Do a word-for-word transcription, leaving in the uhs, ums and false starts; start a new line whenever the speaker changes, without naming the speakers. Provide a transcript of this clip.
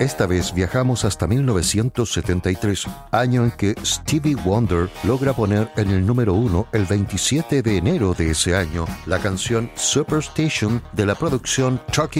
Esta vez viajamos hasta mil novecientos setenta y tres, año en que Stevie Wonder logra poner en el número uno el veintisiete de enero de ese año la canción Superstation de la producción Talking